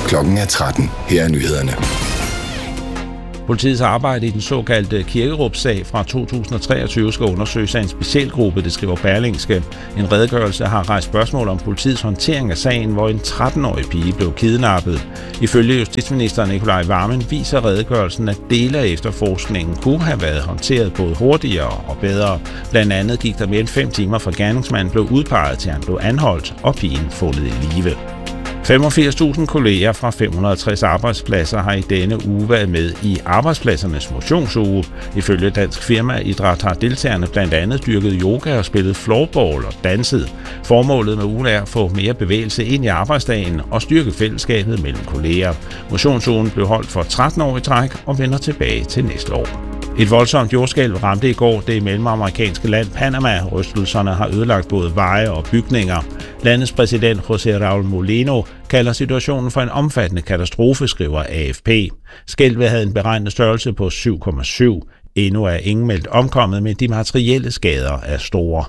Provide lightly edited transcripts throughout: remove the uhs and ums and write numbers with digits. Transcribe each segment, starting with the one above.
Klokken er 13. Her er nyhederne. Politiets arbejde i den såkaldte Kirkerup-sag fra 2023 skal undersøges af en specialgruppe, det skriver Berlingske. En redegørelse har rejst spørgsmål om politiets håndtering af sagen, hvor en 13-årig pige blev kidnappet. Ifølge justitsminister Nicolai Wammen viser redegørelsen, at dele af efterforskningen kunne have været håndteret både hurtigere og bedre. Blandt andet gik der mere end 5 timer fra gerningsmanden blev udpeget til han blev anholdt og pigen fundet i live. 85.000 kolleger fra 560 arbejdspladser har i denne uge været med i arbejdspladsernes motionsuge. Ifølge Dansk Firma Idræt har deltagerne blandt andet dyrket yoga og spillet floorball og danset. Formålet med ugen er at få mere bevægelse ind i arbejdsdagen og styrke fællesskabet mellem kolleger. Motionsugen blev holdt for 13 år i træk og vender tilbage til næste år. Et voldsomt jordskælv ramte i går det mellemamerikanske land Panama. Rystelserne har ødelagt både veje og bygninger. Landets præsident José Raúl Mulino kalder situationen for en omfattende katastrofe, skriver AFP. Skælvet havde en beregnet størrelse på 7,7. Endnu er ingen meldt omkommet, men de materielle skader er store.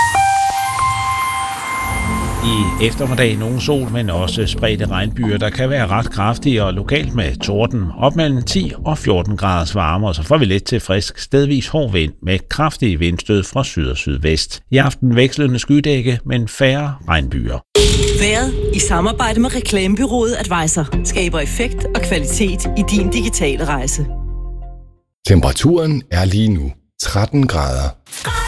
I eftermiddag nogle sol, men også spredte regnbyer, der kan være ret kraftige og lokalt med torden. Op mellem 10 og 14 graders varme, og så får vi lidt til frisk, stedvis hård vind med kraftige vindstød fra syd og sydvest. I aften vekslende skydække, men færre regnbyer. Vejret i samarbejde med reklamebureauet Advisor skaber effekt og kvalitet i din digitale rejse. Temperaturen er lige nu 13 grader.